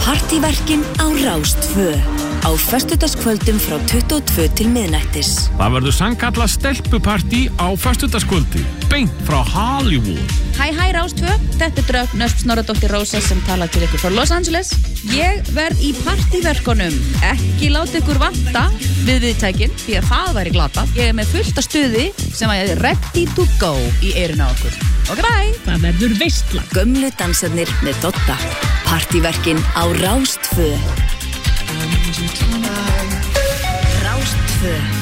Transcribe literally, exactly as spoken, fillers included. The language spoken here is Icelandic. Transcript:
Partíverkin á Rás tvö. Á föstudagskvöldum frá tuttugu og tvö til miðnættis. Það verður sannkallað stelpupartí á föstudagskvöldi, beint frá Hollywood. Hæ, hæ, Rás tvö. Þetta er Drögn Ösp Snorradóttir Rósa sem talar til ykkur frá Los Angeles. Ég verð í partíverkunum. Ekki láta ykkur vanta við viðtækin, því að það væri glatað. Ég er með fullt af stuði sem er ready to go í eyrun á okkur. Ok, bye! Það verður veistla. Gömlu dansarnir með Dodda. Partíverkin á Rás tvö. Rás tvö.